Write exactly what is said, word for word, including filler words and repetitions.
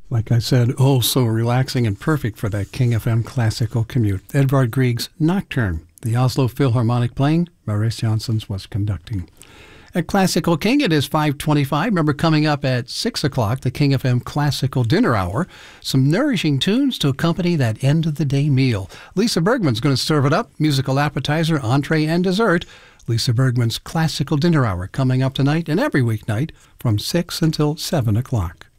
Like I said, oh, so relaxing and perfect for that King F M classical commute. Edvard Grieg's Nocturne, the Oslo Philharmonic playing, Marius Janssens was conducting. At Classical King, it is five twenty-five. Remember, coming up at six o'clock, the King F M Classical Dinner Hour. Some nourishing tunes to accompany that end-of-the-day meal. Lisa Bergman's going to serve it up. Musical appetizer, entree, and dessert. Lisa Bergman's Classical Dinner Hour coming up tonight and every weeknight from six until seven o'clock.